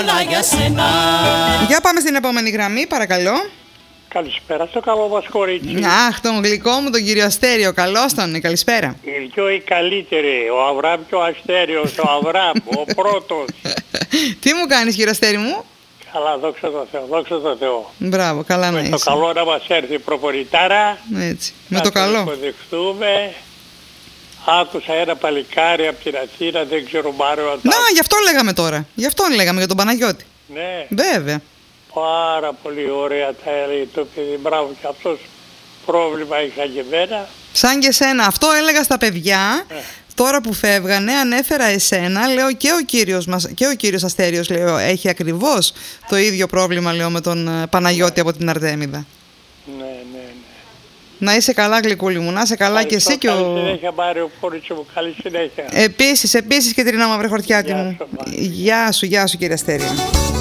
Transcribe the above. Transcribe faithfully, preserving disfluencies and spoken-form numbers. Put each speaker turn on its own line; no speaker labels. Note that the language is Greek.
Για πάμε στην επόμενη γραμμή, παρακαλώ.
Καλησπέρα στο καλό μας κορίτσι.
Αχ, τον γλυκό μου τον κύριο Αστέριο. Καλώς τον, καλησπέρα.
Οι δυο οι καλύτεροι, ο Αβραάμ και ο Αστέριος, ο Αβραάμ, ο πρώτος.
Τι μου κάνεις κύριο Αστέρι μου?
Καλά, δόξα τω Θεώ, δόξα τω Θεώ.
Μπράβο, καλά να
Με
είσαι.
το καλό να μας έρθει η προπονητάρα.
Έτσι, με το καλό.
Να το υποδεχτούμε. Άκουσα ένα παλικάρι από την Αθήνα, δεν ξέρω Μάριο.
Να, γι' αυτό λέγαμε τώρα. Γι' αυτό λέγαμε για τον Παναγιώτη.
Ναι.
Βέβαια.
Πάρα πολύ ωραία τα έλεγε το παιδί. Μπράβο, και αυτός πρόβλημα είχα και εμένα.
Σαν και σένα. Αυτό έλεγα στα παιδιά.
Ναι.
Τώρα που φεύγανε, ανέφερα εσένα, λέω και ο κύριος, μας, και ο κύριος Αστέριος, λέω, έχει ακριβώς το ίδιο πρόβλημα, λέω, με τον ε, Παναγιώτη από την Αρτέμιδα.
Ναι, ναι, ναι.
Να είσαι καλά, γλυκούλη μου, να είσαι καλά και εσύ και ο...
Καλή συνέχεια, Μάριο, κορίτσι μου, καλή συνέχεια.
Επίσης, επίσης και Τρίνα Μαυρεχορτιάτη μου.
Γεια σου,
Γεια σου, γεια σου κύριε Αστέριο.